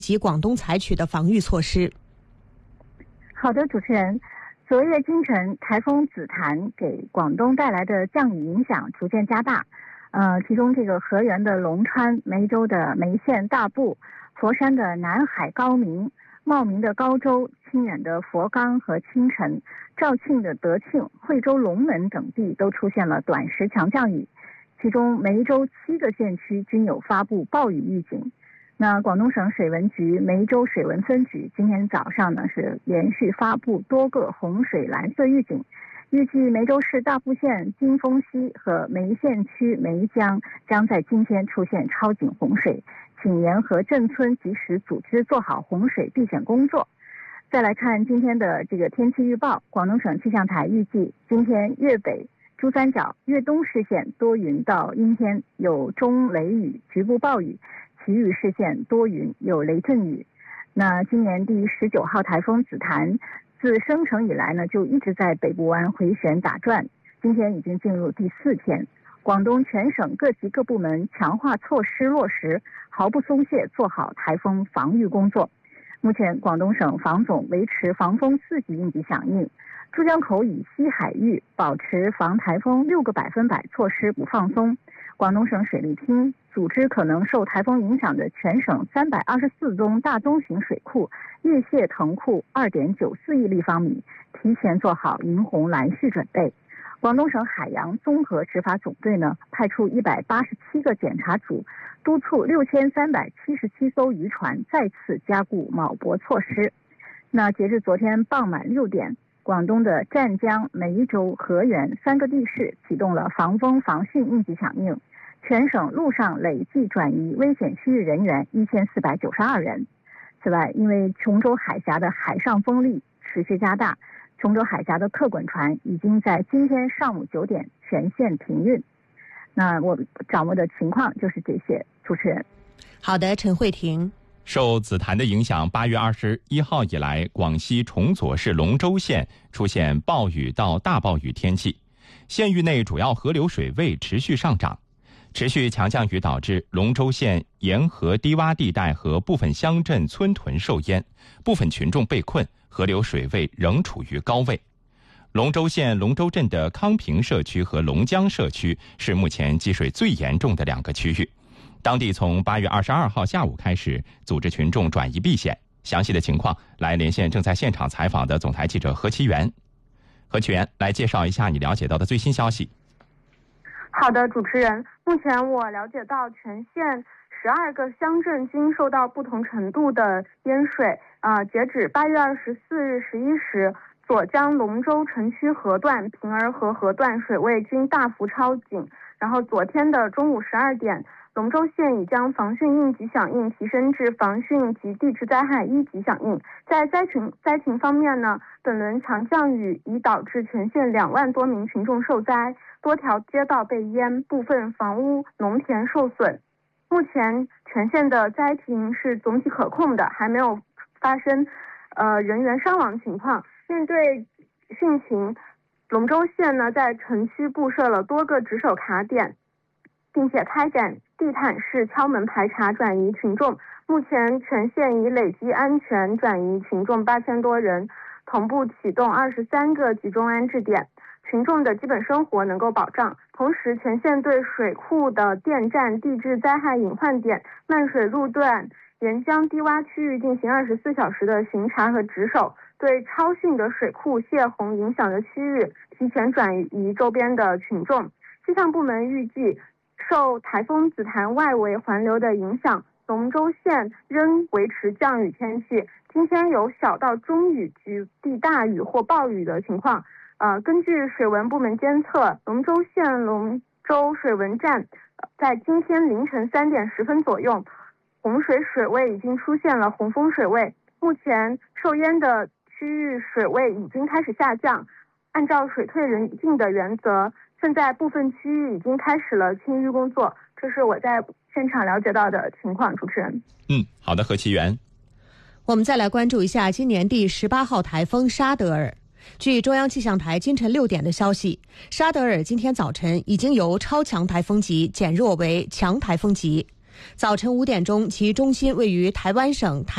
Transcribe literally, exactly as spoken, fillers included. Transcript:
及广东采取的防御措施。 好的，主持人，昨夜今晨，台风紫檀给广东带来的降雨影响逐渐加大。呃，其中这个河源的龙川、梅州的梅县大埔、佛山的南海高明、茂名的高州、清远的佛冈和清晨、肇庆的德庆、惠州龙门等地都出现了短时强降雨，其中梅州七个县区均有发布暴雨预警。那广东省水文局梅州水文分局今天早上呢是连续发布多个洪水蓝色预警，预计梅州市大埔县金峰溪和梅县区梅江将在今天出现超警洪水，请沿河镇村及时组织做好洪水避险工作。再来看今天的这个天气预报，广东省气象台预计今天粤北、珠三角、粤东市县多云到阴天，有中雷雨，局部暴雨，其余市县多云，有雷阵雨。那今年第十九号台风紫檀自生成以来呢，就一直在北部湾回旋打转，今天已经进入第四天。广东全省各级各部门强化措施落实，毫不松懈做好台风防御工作。目前广东省防总维持防风四级应急响应，珠江口以西海域保持防台风六个百分百措施不放松。广东省水利厅组织可能受台风影响的全省三百二十四宗大中型水库越泄腾库二点九四亿立方米，提前做好迎洪拦蓄准备。广东省海洋综合执法总队呢，派出一百八十七个检查组，督促六千三百七十七艘渔船再次加固锚泊措施。那截至昨天傍晚六点，广东的湛江、梅州、河源三个地市启动了防风防汛应急响应，全省陆上累计转移危险区域人员一千四百九十二人。此外，因为琼州海峡的海上风力持续加大，琼州海峡的客滚船已经在今天上午九点全线停运。那我掌握的情况就是这些，主持人。 好的，陈慧婷。 受紫檀的影响，八月二十一号以来，广西崇左市龙州县出现暴雨到大暴雨天气，县域内主要河流水位持续上涨。持续强降雨导致龙州县沿河低洼地带和部分乡镇村屯受淹，部分群众被困，河流水位仍处于高位。龙州县龙州镇的康平社区和龙江社区是目前积水最严重的两个区域。当地从八月二十二号下午开始组织群众转移避险。详细的情况来连线正在现场采访的总台记者何其元。何其元，来介绍一下你了解到的最新消息。 好的，主持人，目前我了解到全县十二个乡镇均受到不同程度的淹水。呃，截止八月二十四日十一时，左江龙州城区河段、平儿河河段水位均大幅超警。然后昨天的中午十二点，龙州县已将防汛应急响应提升至防汛及地质灾害一级响应。在灾情灾情方面呢，本轮强降雨已导致全县两万多名群众受灾，多条街道被淹，部分房屋、农田受损。目前全县的灾情是总体可控的，还没有发生呃人员伤亡情况。面对汛情，龙州县呢在城区布设了多个值守卡点，并且开展地毯式敲门排查转移群众。目前全县已累计安全转移群众八千多人，同步启动二十三个集中安置点，群众的基本生活能够保障。同时，全县对水库的电站、地质灾害隐患点、漫水路段、沿江低洼区域进行二十四小时的巡查和值守，对超汛的水库泄洪影响的区域提前转移周边的群众。气象部门预计，受台风紫檀外围环流的影响，龙州县仍维持降雨天气，今天有小到中雨局地大雨或暴雨的情况。呃，根据水文部门监测，龙州县龙州水文站在今天凌晨三点十分左右，洪水水位已经出现了洪峰水位，目前受淹的区域水位已经开始下降。按照水退人进的原则，现在部分区域已经开始了清淤工作，这是我在现场了解到的情况。主持人， 嗯，好的，何其元。 我们再来关注一下今年第十八号台风沙德尔。据中央气象台今晨六点的消息，沙德尔今天早晨已经由超强台风级减弱为强台风级。早晨五点钟，其中心位于台湾省台